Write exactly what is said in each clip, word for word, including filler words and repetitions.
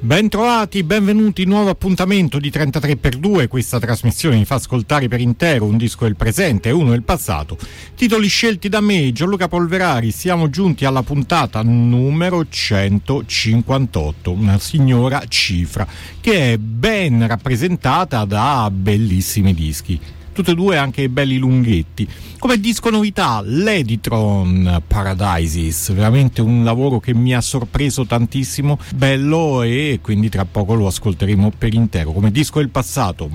Bentrovati, benvenuti, nuovo appuntamento di trentatré per due. Questa trasmissione vi fa ascoltare per intero un disco del presente e uno del passato. Titoli scelti da me, Gianluca Polverari. Siamo giunti alla puntata numero centocinquantotto, una signora cifra che è ben rappresentata da bellissimi dischi. Tutti e due anche belli lunghetti. Come disco novità, Ladytron Paradises, veramente un lavoro che mi ha sorpreso tantissimo, bello, e quindi tra poco lo ascolteremo per intero. Come disco del passato,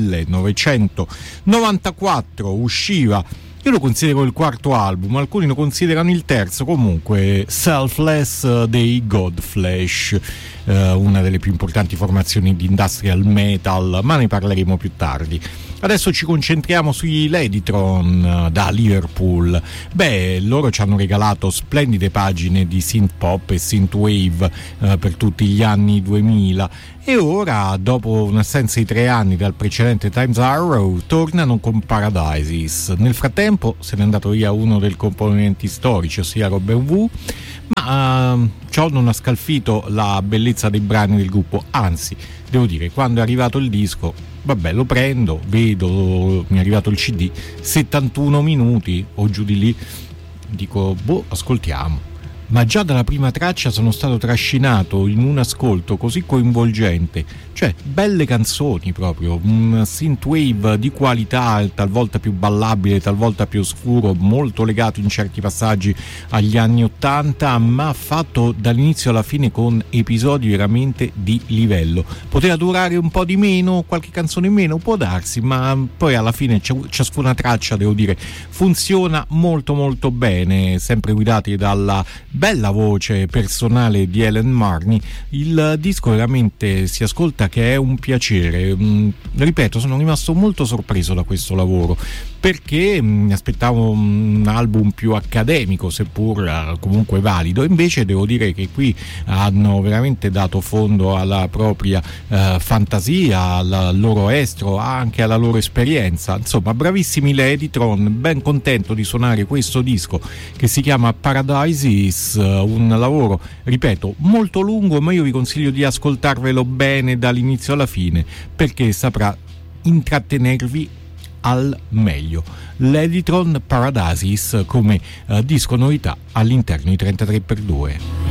millenovecentonovantaquattro usciva, io lo considero il quarto album, alcuni lo considerano il terzo, comunque Selfless dei Godflesh, eh, una delle più importanti formazioni di industrial metal, ma ne parleremo più tardi. Adesso ci concentriamo sui Ladytron uh, da Liverpool. Beh, loro ci hanno regalato splendide pagine di synth pop e synthwave uh, per tutti gli anni duemila, e ora, dopo un'assenza di tre anni dal precedente Times Arrow, tornano con Paradises. Nel frattempo se n'è andato via uno dei componenti storici, ossia Robert Wu, ma uh, ciò non ha scalfito la bellezza dei brani del gruppo, anzi, devo dire, quando è arrivato il disco, vabbè, lo prendo, vedo, mi è arrivato il C D, settantuno minuti o giù di lì, dico, boh, ascoltiamo. Ma già dalla prima traccia sono stato trascinato in un ascolto così coinvolgente, cioè belle canzoni proprio, un synthwave di qualità, talvolta più ballabile, talvolta più oscuro, molto legato in certi passaggi agli anni ottanta, ma fatto dall'inizio alla fine con episodi veramente di livello. Poteva durare un po' di meno, qualche canzone in meno, può darsi, ma poi alla fine ciascuna traccia, devo dire, funziona molto molto bene, sempre guidati dalla bella voce personale di Helen Marney. Il disco veramente si ascolta che è un piacere. Mm, ripeto, sono rimasto molto sorpreso da questo lavoro, perché mi aspettavo un album più accademico, seppur comunque valido. Invece devo dire che qui hanno veramente dato fondo alla propria eh, fantasia, al loro estro, anche alla loro esperienza. Insomma, bravissimi Ladytron, ben contento di suonare questo disco che si chiama Paradises, un lavoro, ripeto, molto lungo, ma io vi consiglio di ascoltarvelo bene dall'inizio alla fine, perché saprà intrattenervi al meglio. Ladytron Paradises come uh, disco novità all'interno di trentatré per due.